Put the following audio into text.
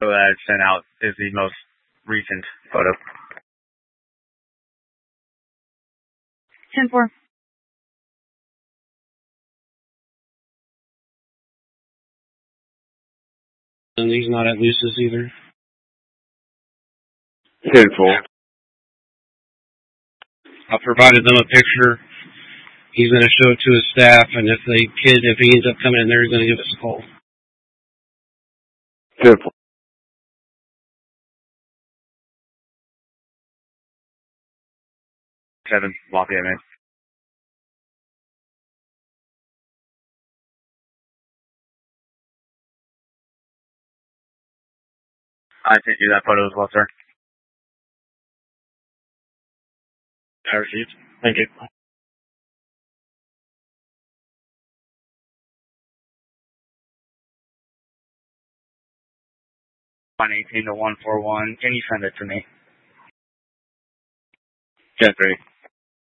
that I sent out is the most recent photo. 10-4. And he's not at Lucis either. 10-4. I provided them a picture. He's going to show it to his staff, and if he ends up coming in there, he's going to give us a call. 10-4. Seven, Lafayette, man. I sent you that photo as well, sir. I received. Thank you. 118 to 141. Can you send it to me? 10-3.